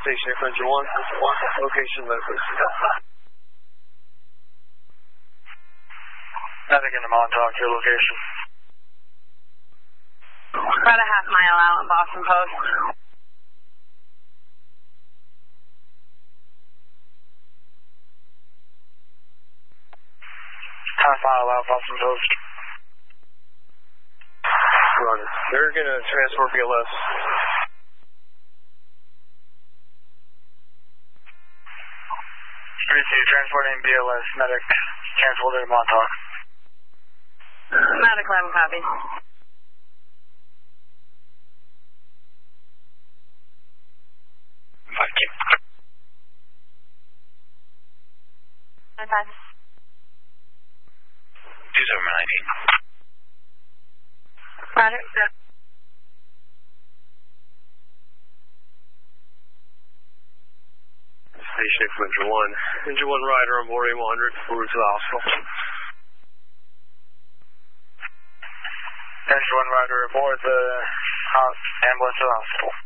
Station Ranger 1, location Memphis. Medic in the Montauk, your location. About a half mile out in Boston Post. Half mile out, Boston Post. Roger. They're going to transport BLS. Transporting BLS, medic, transporting Montauk. Medic 11, copy. Thank you. 9-5. 2719. Roger. Station Ranger 1. Engine 1 rider on board A100 forward to the hospital. Engine 1 rider aboard the ambulance to the hospital.